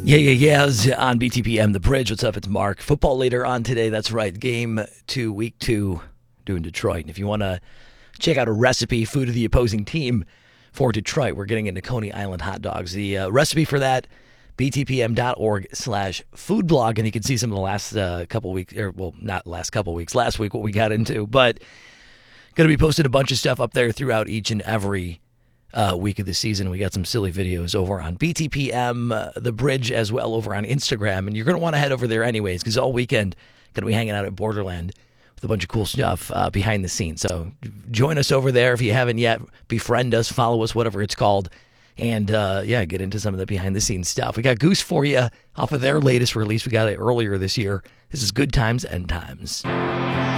Yeah. On BTPM, The Bridge. What's up? It's Mark. Football later on today. That's right. Game 2, week 2, doing Detroit. And if you want to check out a recipe, food of the opposing team for Detroit, we're getting into Coney Island hot dogs. The recipe for that, btpm.org/food blog. And you can see some of the last couple weeks, or well, not last couple weeks, last week what we got into. But going to be posting a bunch of stuff up there throughout each and every week of the season. We got some silly videos over on BTPM, The Bridge as well over on Instagram. And you're going to want to head over there anyways, because all weekend going to be hanging out at Borderland with a bunch of cool stuff behind the scenes. So join us over there if you haven't yet. Befriend us, follow us, whatever it's called. And get into some of the behind the scenes stuff. We got Goose for you off of their latest release. We got it earlier this year. This is Good Times, End Times.